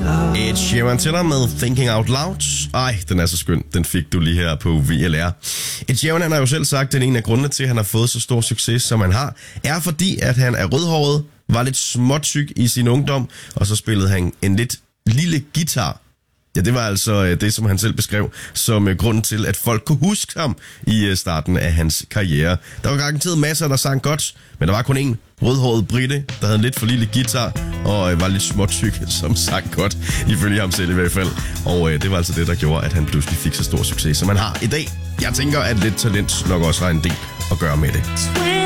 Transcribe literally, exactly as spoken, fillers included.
Ed Sheeran til dig med Thinking Out Loud. Ej, den er så skøn. Den fik du lige her på V L R. Ed Sheeran, han har jo selv sagt, at en af grundene til, at han har fået så stor succes, som han har, er fordi, at han er rødhåret, var lidt småtyk i sin ungdom, og så spillede han en lidt lille guitar. Ja, det var altså det, som han selv beskrev som grund til, at folk kunne huske ham i starten af hans karriere. Der var garanteret masser, der sang godt, men der var kun en rødhåret brite, der havde en lidt for lille guitar og var lidt småtyk, som sang godt, ifølge ham selv i hvert fald. Og det var altså det, der gjorde, at han pludselig fik så stor succes, som han har i dag. Jeg tænker, at lidt talent nok også har en del at gøre med det.